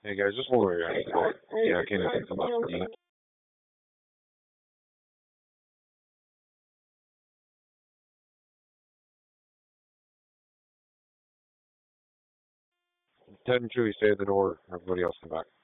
Hey guys, just one more. Yeah, I can't even come up. Ted and Chewie stay at the door. Everybody else come back.